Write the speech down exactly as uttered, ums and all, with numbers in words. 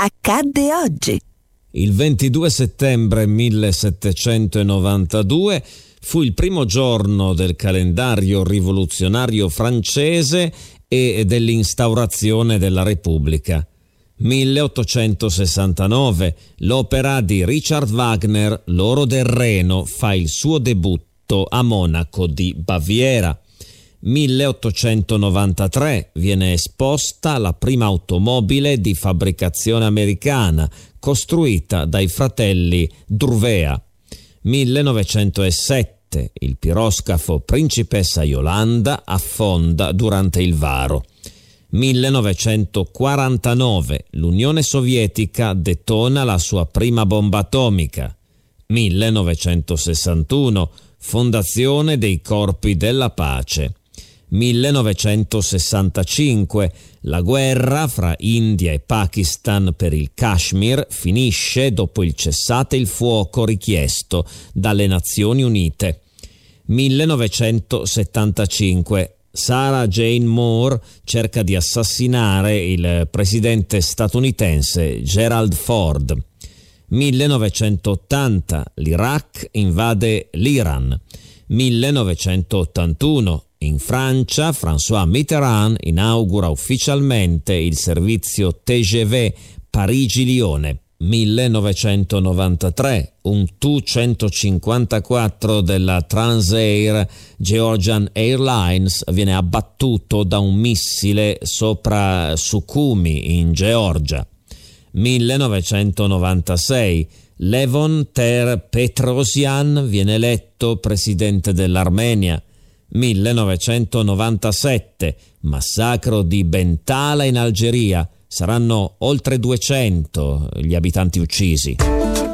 accadde oggi. Il ventidue settembre millesettecentonovantadue fu il primo giorno del calendario rivoluzionario francese e dell'instaurazione della Repubblica. milleottocentosessantanove, l'opera di Richard Wagner, L'oro del Reno, fa il suo debutto a Monaco di Baviera. milleottocentonovantatré viene esposta la prima automobile di fabbricazione americana, costruita dai fratelli Druvea. millenovecentosette, il piroscafo Principessa Yolanda affonda durante il varo. millenovecentoquarantanove, l'Unione Sovietica detona la sua prima bomba atomica. millenovecentosessantuno, fondazione dei Corpi della Pace. millenovecentosessantacinque, la guerra fra India e Pakistan per il Kashmir finisce dopo il cessate il fuoco richiesto dalle Nazioni Unite. millenovecentosettantacinque, Sarah Jane Moore cerca di assassinare il presidente statunitense Gerald Ford. millenovecentottanta, l'Iraq invade l'Iran. millenovecentottantuno, in Francia, François Mitterrand inaugura ufficialmente il servizio T G V Parigi-Lione. millenovecentonovantatré, un Tu centocinquantaquattro della Transair Georgian Airlines viene abbattuto da un missile sopra Sukhumi in Georgia. millenovecentonovantasei, Levon Ter-Petrosyan viene eletto presidente dell'Armenia. millenovecentonovantasette, massacro di Bentala in Algeria. Saranno oltre duecento gli abitanti uccisi.